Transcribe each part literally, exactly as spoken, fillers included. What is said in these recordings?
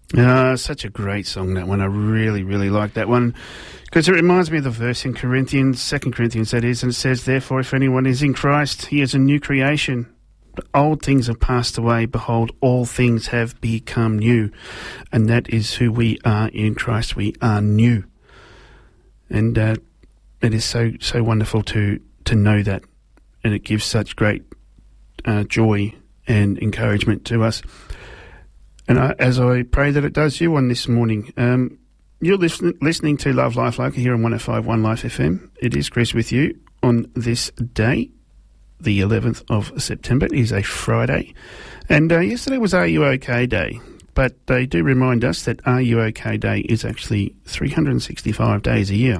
Uh, such a great song, that one. I really, really like that one because it reminds me of the verse in Corinthians, Second Corinthians that is, and it says, therefore, if anyone is in Christ, he is a new creation. The old things have passed away. Behold, all things have become new. And that is who we are in Christ. We are new. And uh, it is so, so wonderful to, to know that. And it gives such great uh, joy and encouragement to us. And I, as I pray that it does you on this morning, um, you're listen, listening to Love Life Local here on one oh five point one Life F M. It is Chris with you on this day, the eleventh of September. It is a Friday. And uh, yesterday was Are You OK Day. But they do remind us that Are You OK Day is actually three hundred sixty-five days a year.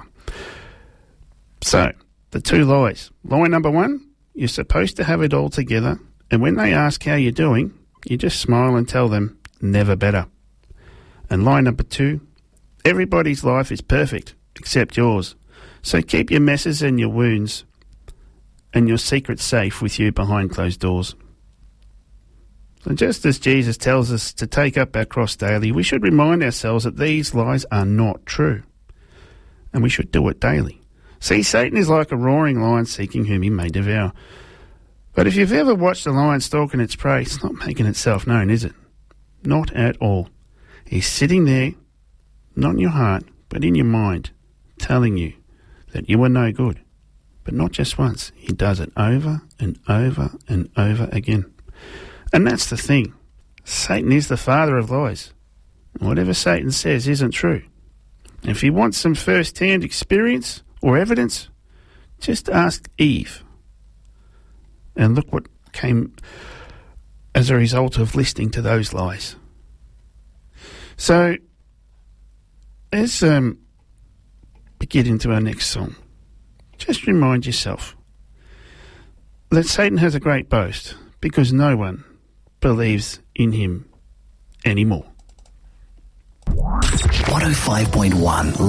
So, the two lies. Lie number one, you're supposed to have it all together. And when they ask how you're doing, you just smile and tell them, never better. And lie number two, everybody's life is perfect except yours. So keep your messes and your wounds and your secrets safe with you behind closed doors. So just as Jesus tells us to take up our cross daily, we should remind ourselves that these lies are not true. And we should do it daily. See, Satan is like a roaring lion seeking whom he may devour. But if you've ever watched a lion stalking its prey, it's not making itself known, is it? Not at all. He's sitting there, not in your heart, but in your mind, telling you that you are no good. But not just once. He does it over and over and over again. And that's the thing. Satan is the father of lies. Whatever Satan says isn't true. If you want some first-hand experience or evidence, just ask Eve. And look what came as a result of listening to those lies. So, as um, we get into our next song, just remind yourself that Satan has a great boast because no one believes in him anymore. one oh five point one